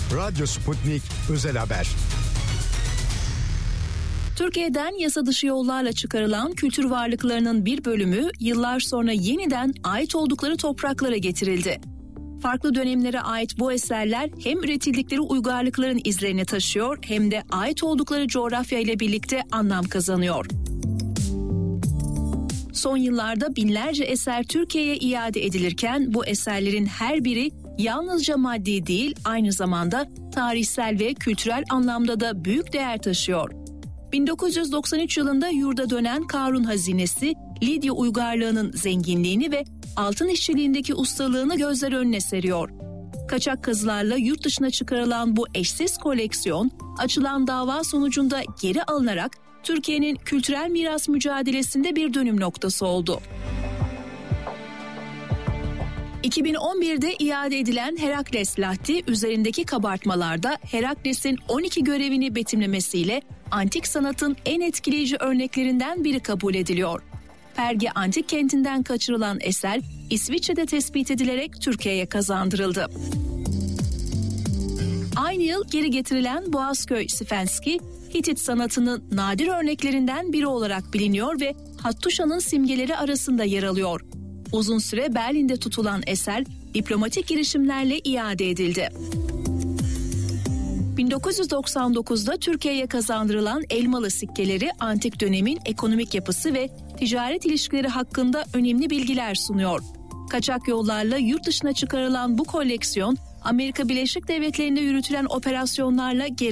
Radyo Sputnik Özel Haber. Türkiye'den yasa dışı yollarla çıkarılan kültür varlıklarının bir bölümü yıllar sonra yeniden ait oldukları topraklara getirildi. Farklı dönemlere ait bu eserler hem üretildikleri uygarlıkların izlerini taşıyor hem de ait oldukları coğrafya ile birlikte anlam kazanıyor. Son yıllarda binlerce eser Türkiye'ye iade edilirken bu eserlerin her biri yalnızca maddi değil, aynı zamanda tarihsel ve kültürel anlamda da büyük değer taşıyor. 1993 yılında yurda dönen Karun Hazinesi, Lidya uygarlığının zenginliğini ve altın işçiliğindeki ustalığını gözler önüne seriyor. Kaçak kazılarla yurt dışına çıkarılan bu eşsiz koleksiyon, açılan dava sonucunda geri alınarak Türkiye'nin kültürel miras mücadelesinde bir dönüm noktası oldu. 2011'de iade edilen Herakles Lahti üzerindeki kabartmalarda Herakles'in 12 görevini betimlemesiyle antik sanatın en etkileyici örneklerinden biri kabul ediliyor. Perge antik kentinden kaçırılan eser İsviçre'de tespit edilerek Türkiye'ye kazandırıldı. Aynı yıl geri getirilen Boğazköy Sifenski, Hitit sanatının nadir örneklerinden biri olarak biliniyor ve Hattuşa'nın simgeleri arasında yer alıyor. Uzun süre Berlin'de tutulan eser diplomatik girişimlerle iade edildi. 1999'da Türkiye'ye kazandırılan Elmalı sikkeleri antik dönemin ekonomik yapısı ve ticaret ilişkileri hakkında önemli bilgiler sunuyor. Kaçak yollarla yurt dışına çıkarılan bu koleksiyon, Amerika Birleşik Devletleri'nde yürütülen operasyonlarla geri